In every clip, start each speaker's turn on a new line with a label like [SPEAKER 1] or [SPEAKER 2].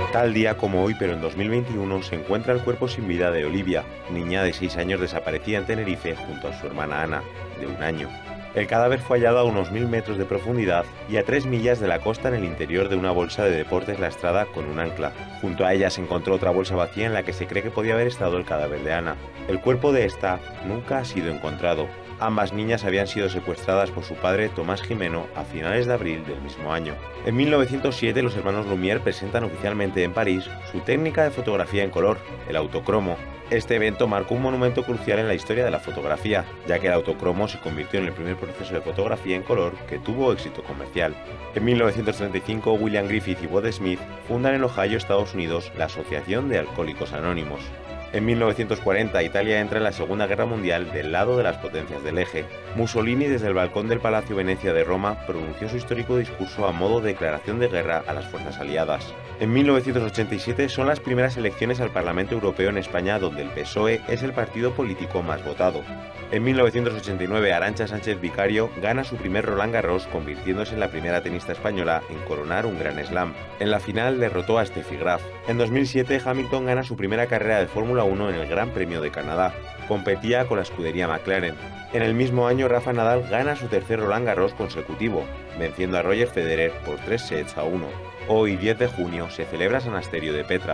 [SPEAKER 1] Tal día como hoy, pero en 2021, se encuentra el cuerpo sin vida de Olivia, niña de 6 años desaparecida en Tenerife junto a su hermana Ana, de 1 año. El cadáver fue hallado a unos 1000 metros de profundidad y a 3 millas de la costa en el interior de una bolsa de deportes lastrada con un ancla. Junto a ella se encontró otra bolsa vacía en la que se cree que podía haber estado el cadáver de Ana. El cuerpo de esta nunca ha sido encontrado. Ambas niñas habían sido secuestradas por su padre Tomás Jimeno a finales de abril del mismo año. En 1907 los hermanos Lumière presentan oficialmente en París su técnica de fotografía en color, el autocromo. Este evento marcó un monumento crucial en la historia de la fotografía, ya que el autocromo se convirtió en el primer proceso de fotografía en color que tuvo éxito comercial. En 1935 William Griffith y Bud Smith fundan en Ohio, Estados Unidos, la Asociación de Alcohólicos Anónimos. En 1940 Italia entra en la Segunda Guerra Mundial del lado de las potencias del eje. Mussolini, desde el balcón del Palacio Venecia de Roma, pronunció su histórico discurso a modo de declaración de guerra a las fuerzas aliadas. En 1987 son las primeras elecciones al Parlamento Europeo en España, donde el PSOE es el partido político más votado. En 1989 Arantxa Sánchez Vicario gana su primer Roland Garros, convirtiéndose en la primera tenista española en coronar un Grand Slam. En la final derrotó a Steffi Graf. En 2007 Hamilton gana su primera carrera de Fórmula 1 en el Gran Premio de Canadá. Competía con la escudería McLaren. En el mismo año Rafa Nadal gana su tercer Roland Garros consecutivo, venciendo a Roger Federer por 3-1. Hoy, 10 de junio, se celebra San Asterio de Petra.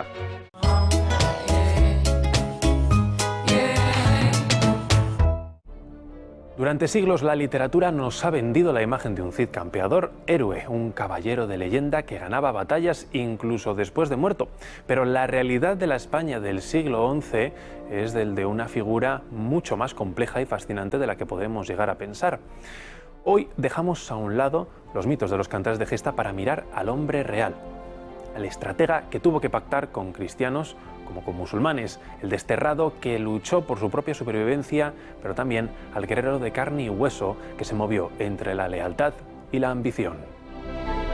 [SPEAKER 2] Durante siglos la literatura nos ha vendido la imagen de un Cid campeador, héroe, un caballero de leyenda que ganaba batallas incluso después de muerto. Pero la realidad de la España del siglo XI es del de una figura mucho más compleja y fascinante de la que podemos llegar a pensar. Hoy dejamos a un lado los mitos de los cantares de gesta para mirar al hombre real, al estratega que tuvo que pactar con cristianos como con musulmanes, el desterrado que luchó por su propia supervivencia, pero también al guerrero de carne y hueso que se movió entre la lealtad y la ambición.